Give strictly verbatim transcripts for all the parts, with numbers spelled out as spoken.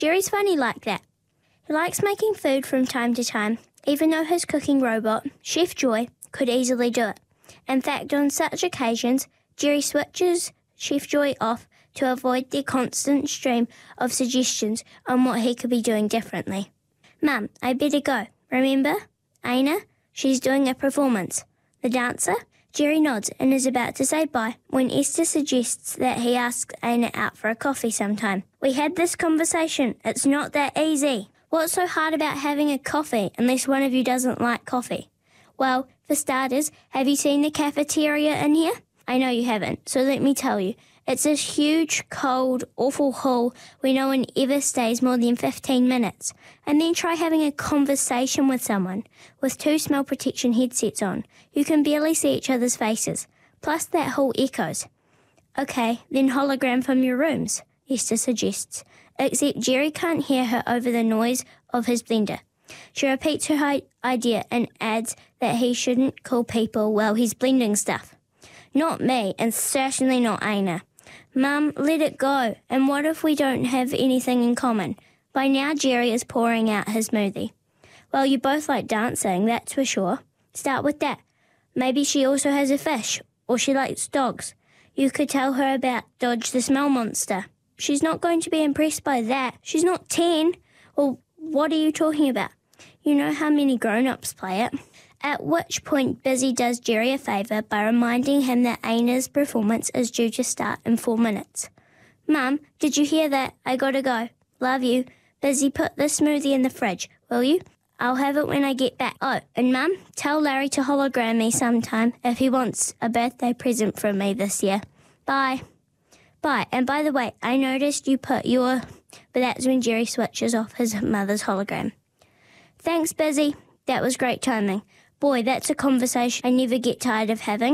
Jerry's funny like that. He likes making food from time to time, even though his cooking robot, Chef Joy, could easily do it. In fact, on such occasions, Jerry switches Chef Joy off to avoid their constant stream of suggestions on what he could be doing differently. Mum, I better go. Remember? Aina? She's doing a performance. The dancer? Jerry nods and is about to say bye when Esther suggests that he asks Aina out for a coffee sometime. We had this conversation. It's not that easy. What's so hard about having a coffee unless one of you doesn't like coffee? Well, for starters, have you seen the cafeteria in here? I know you haven't, so let me tell you. It's this huge, cold, awful hall where no one ever stays more than fifteen minutes. And then try having a conversation with someone with two smell protection headsets on. You can barely see each other's faces. Plus that hall echoes. Okay, then hologram from your rooms, Esther suggests. Except Jerry can't hear her over the noise of his blender. She repeats her hi- idea and adds that he shouldn't call people while he's blending stuff. Not me, and certainly not Aina. Mum, let it go. And what if we don't have anything in common? By now, Jerry is pouring out his smoothie. Well, you both like dancing, that's for sure. Start with that. Maybe she also has a fish, or she likes dogs. You could tell her about Dodge the Smell Monster. She's not going to be impressed by that. She's not ten. Well, what are you talking about? You know how many grown-ups play it. At which point, Busy does Jerry a favour by reminding him that Aina's performance is due to start in four minutes. Mum, did you hear that? I gotta go. Love you. Busy, put the smoothie in the fridge, will you? I'll have it when I get back. Oh, and Mum, tell Larry to hologram me sometime if he wants a birthday present from me this year. Bye. Bye. And by the way, I noticed you put your... But that's when Jerry switches off his mother's hologram. Thanks, Busy. That was great timing. Boy, that's a conversation I never get tired of having.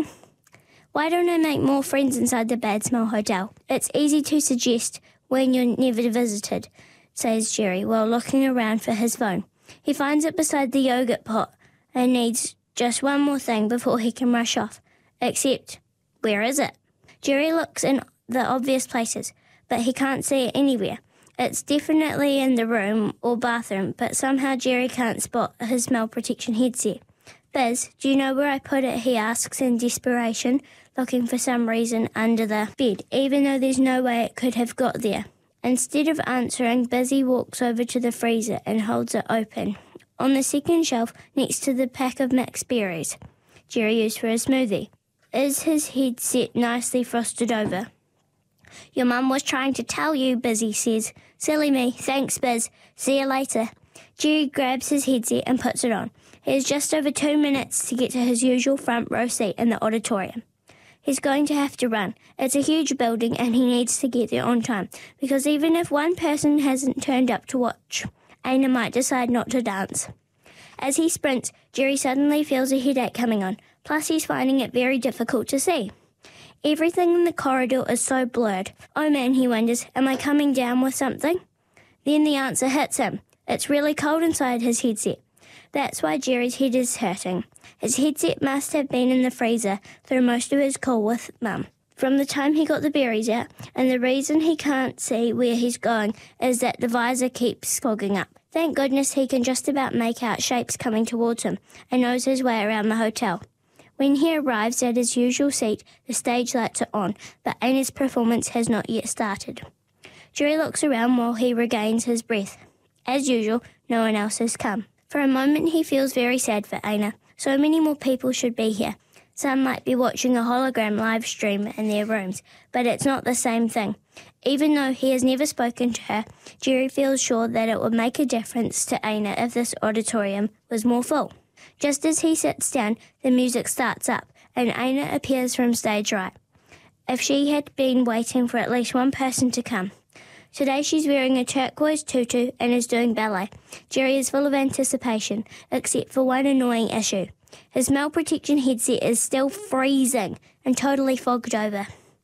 Why don't I make more friends inside the Bad Smell Hotel? It's easy to suggest when you're never visited, says Jerry while looking around for his phone. He finds it beside the yogurt pot and needs just one more thing before he can rush off. Except, where is it? Jerry looks in the obvious places, but he can't see it anywhere. It's definitely in the room or bathroom, but somehow Jerry can't spot his smell protection headset. Biz, do you know where I put it? He asks in desperation, looking for some reason under the bed, even though there's no way it could have got there. Instead of answering, Busy walks over to the freezer and holds it open. On the second shelf, next to the pack of mixed berries Jerry used for his smoothie, is his headset nicely frosted over. Your mum was trying to tell you, Busy says. Silly me. Thanks, Biz. See you later. Jerry grabs his headset and puts it on. He has just over two minutes to get to his usual front row seat in the auditorium. He's going to have to run. It's a huge building and he needs to get there on time, because even if one person hasn't turned up to watch, Aina might decide not to dance. As he sprints, Jerry suddenly feels a headache coming on, plus he's finding it very difficult to see. Everything in the corridor is so blurred. Oh man, he wonders, am I coming down with something? Then the answer hits him. It's really cold inside his headset. That's why Jerry's head is hurting. His headset must have been in the freezer through most of his call with Mum, from the time he got the berries out, and the reason he can't see where he's going is that the visor keeps fogging up. Thank goodness he can just about make out shapes coming towards him and knows his way around the hotel. When he arrives at his usual seat, the stage lights are on, but Aina's performance has not yet started. Jerry looks around while he regains his breath. As usual, no one else has come. For a moment he feels very sad for Aina. So many more people should be here. Some might be watching a hologram live stream in their rooms, but it's not the same thing. Even though he has never spoken to her, Jerry feels sure that it would make a difference to Aina if this auditorium was more full. Just as he sits down, the music starts up, and Aina appears from stage right. If she had been waiting for at least one person to come. Today she's wearing a turquoise tutu and is doing ballet. Jerry is full of anticipation, except for one annoying issue. His smell protection headset is still freezing and totally fogged over.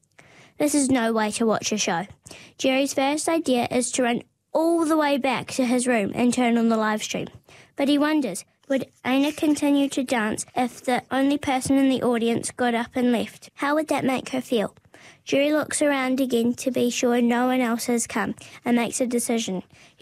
This is no way to watch a show. Jerry's first idea is to run all the way back to his room and turn on the live stream. But he wonders, would Aina continue to dance if the only person in the audience got up and left? How would that make her feel? Jerry looks around again to be sure no one else has come and makes a decision.